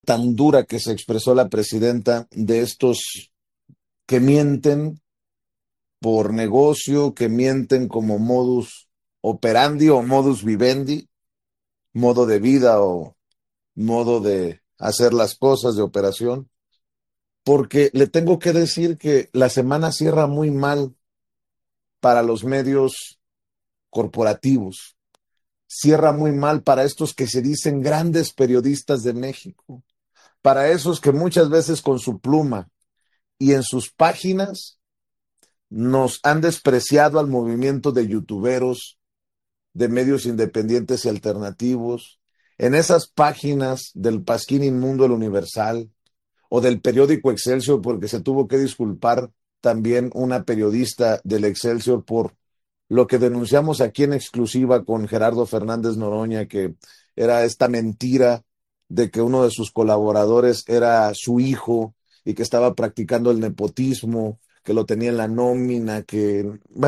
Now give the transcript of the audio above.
tan dura que se expresó la presidenta de estos que mienten por negocio, que mienten como modus operandi o modus vivendi, modo de vida o modo de hacer las cosas de operación, porque le tengo que decir que la semana cierra muy mal para los medios corporativos, cierra muy mal para estos que se dicen grandes periodistas de México, para esos que muchas veces con su pluma y en sus páginas nos han despreciado al movimiento de youtuberos, de medios independientes y alternativos, en esas páginas del Pasquín Inmundo, el Universal, o del periódico Excelsior, porque se tuvo que disculpar también una periodista del Excelsior por lo que denunciamos aquí en exclusiva con Gerardo Fernández Noroña, que era esta mentira de que uno de sus colaboradores era su hijo y que estaba practicando el nepotismo, que lo tenía en la nómina, que